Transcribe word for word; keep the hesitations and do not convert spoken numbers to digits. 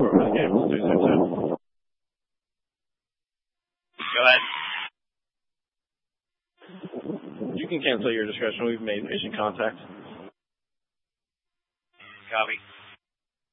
for the game. Let's do six two. Go ahead. You can cancel your discretion. We've made mission contact. Copy.